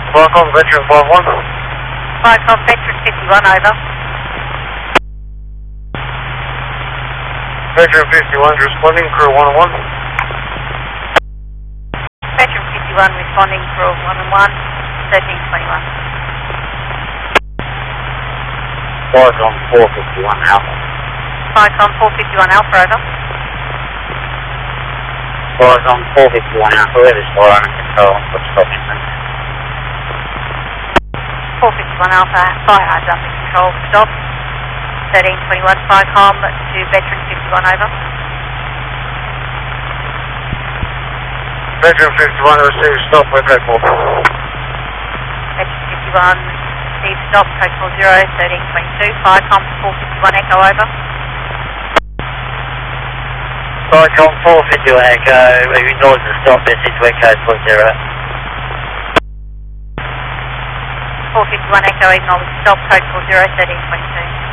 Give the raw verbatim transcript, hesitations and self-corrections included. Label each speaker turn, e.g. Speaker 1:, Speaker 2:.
Speaker 1: Welcome, Veteran five one.
Speaker 2: Viacom, Veteran fifty-one, over.
Speaker 1: Veteran fifty-one responding, crew one one.
Speaker 2: Veteran fifty-one responding, crew one one, thirteen twenty-one.
Speaker 1: Viacom four fifty-one Alpha.
Speaker 2: Viacom, four fifty-one, Alpha, over.
Speaker 1: Viacom four fifty-one Alpha, where is fire under control? What's stopping them?
Speaker 2: four fifty-one Alpha, fire eyes under control, stop. thirteen twenty-one, Viacom to Veteran fifty-one, over.
Speaker 1: Veteran fifty-one receives stop with code four.
Speaker 2: Veteran fifty-one, receive stop, code four zero, thirteen twenty-two, Viacom four fifty-one, echo, over.
Speaker 1: Viacom four fifty-one Echo, we've ignored the stop message with code four zero.
Speaker 2: four fifty-one, echo, acknowledge stop, code four zero, thirteen twenty-two.